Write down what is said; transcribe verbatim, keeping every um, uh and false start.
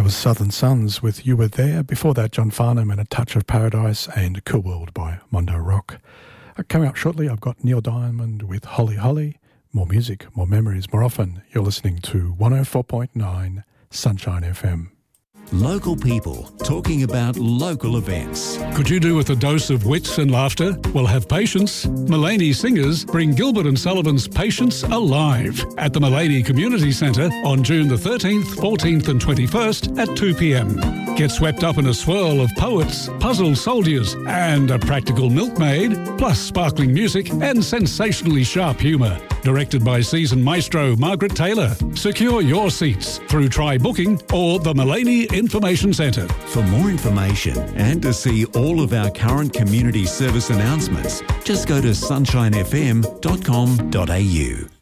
was Southern Suns with You Were There. Before that, John Farnham and A Touch of Paradise and Cool World by Mondo Rock. Uh, coming up shortly, I've got Neil Diamond with Holly Holly. More music, more memories, more often. You're listening to one oh four point nine Sunshine F M. Local people talking about local events. Could you do with a dose of wit and laughter? Well, have patience. Mullaney Singers bring Gilbert and Sullivan's Patience alive at the Mullaney Community Centre on June the thirteenth, fourteenth and twenty-first at two p.m. Get swept up in a swirl of poets, puzzle soldiers and a practical milkmaid, plus sparkling music and sensationally sharp humour. Directed by seasoned maestro Margaret Taylor. Secure your seats through Try Booking or the Mullaney Information Centre. For more information and to see all of our current community service announcements, just go to sunshine f m dot com dot a u.